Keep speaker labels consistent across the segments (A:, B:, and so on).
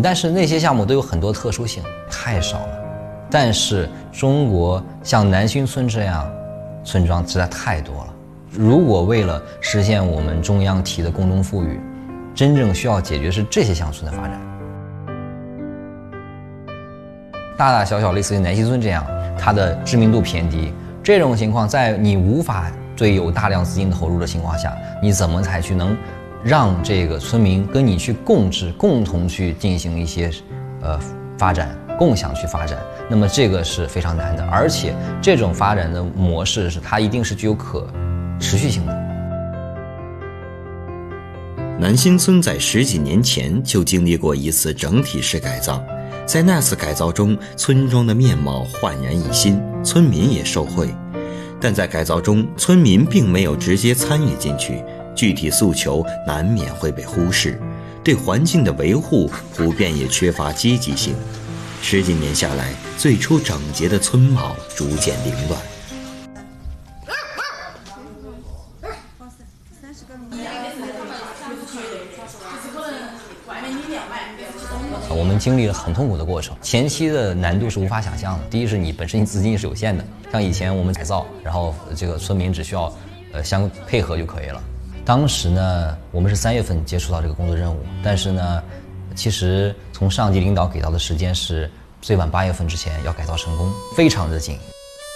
A: 但是那些项目都有很多特殊性，太少了。但是中国像南新村这样村庄实在太多了。如果为了实现我们中央提的共同富裕，真正需要解决是这些乡村的发展。大大小小类似于南新村这样，它的知名度偏低，这种情况在你无法对有大量资金投入的情况下，你怎么才去能让这个村民跟你去共治，共同去进行一些发展，共享去发展？那么这个是非常难的，而且这种发展的模式是它一定是具有可持续性的。
B: 南新村在10几年前就经历过一次整体式改造，在那次改造中，村庄的面貌焕然一新，村民也受惠。但在改造中，村民并没有直接参与进去，具体诉求难免会被忽视，对环境的维护普遍也缺乏积极性。10几年下来，最初整洁的村貌逐渐凌乱。
A: 我们经历了很痛苦的过程，前期的难度是无法想象的。第一是你本身资金是有限的，像以前我们改造，然后这个村民只需要相配合就可以了。当时呢，我们是3月份接触到这个工作任务，但是呢，其实从上级领导给到的时间是最晚8月份之前要改造成功，非常的紧。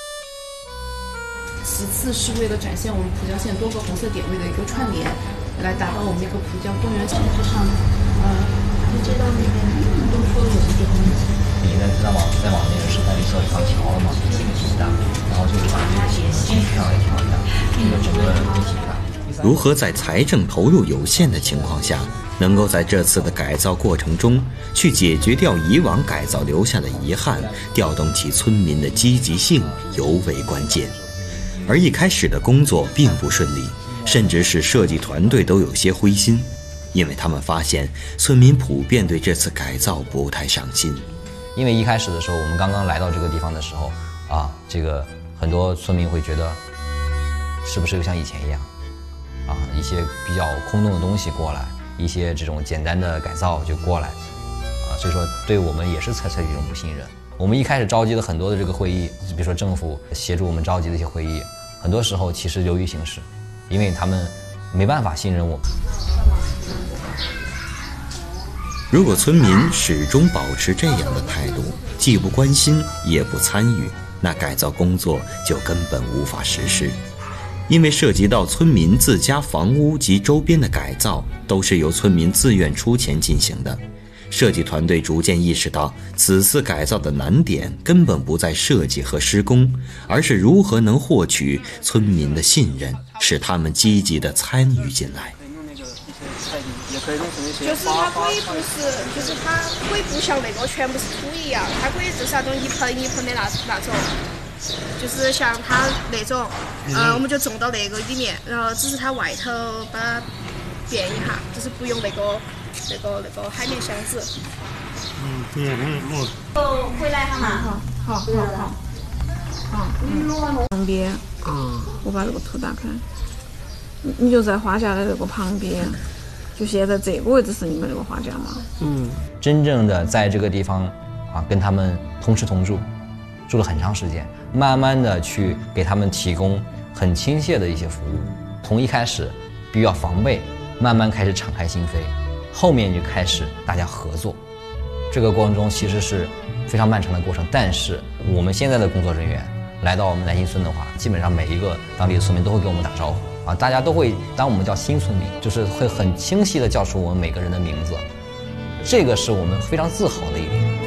C: 其次是为了展现我们蒲江县多个红色点位的一个串联，来达到我们一个蒲江公园形式上，街道那边都说有一些问题。
A: 你再往那个示范绿色一条桥了嘛，挺大，然后就是把这个形式上来调一下，这个整个挺大。
B: 如何在财政投入有限的情况下，能够在这次的改造过程中去解决掉以往改造留下的遗憾，调动起村民的积极性尤为关键。而一开始的工作并不顺利，甚至是设计团队都有些灰心，因为他们发现村民普遍对这次改造不太上心。
A: 因为一开始的时候，我们刚刚来到这个地方的时候这个很多村民会觉得是不是又像以前一样一些比较空洞的东西过来，一些这种简单的改造就过来所以说对我们也是采取一种不信任。我们一开始召集了很多的这个会议，比如说政府协助我们召集的一些会议，很多时候其实流于形式，因为他们没办法信任我们。
B: 如果村民始终保持这样的态度，既不关心也不参与，那改造工作就根本无法实施。因为涉及到村民自家房屋及周边的改造，都是由村民自愿出钱进行的。设计团队逐渐意识到，此次改造的难点根本不在设计和施工，而是如何能获取村民的信任，使他们积极地参与进来。
D: 就是它可以不是，就是它可以不像那个全部是土一样，它可以就是那种一盆一盆的那种，就是像它那种，我们就种到那个里面，然后只是它外头把它变一下，就是不用那个海绵箱子。回来哈嘛，好。旁边我把这个图打开，你就在花架的这个旁边。就现在这个位置是你们这个花架吗？
A: 真正的在这个地方跟他们同吃同住，住了很长时间，慢慢的去给他们提供很亲切的一些服务。从一开始比较防备，慢慢开始敞开心扉，后面就开始大家合作。这个过程中其实是非常漫长的过程，但是我们现在的工作人员来到我们南新村的话，基本上每一个当地的村民都会跟我们打招呼。大家都会当我们叫新村民，就是会很清晰地叫出我们每个人的名字，这个是我们非常自豪的一点。